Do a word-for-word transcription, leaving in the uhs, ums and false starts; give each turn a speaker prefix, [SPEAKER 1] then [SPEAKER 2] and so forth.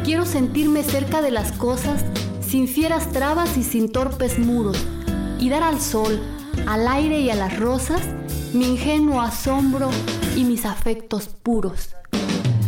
[SPEAKER 1] Quiero sentirme cerca de las cosas, sin fieras trabas y sin torpes muros, y dar al sol, al aire y a las rosas mi ingenuo asombro y mis afectos puros.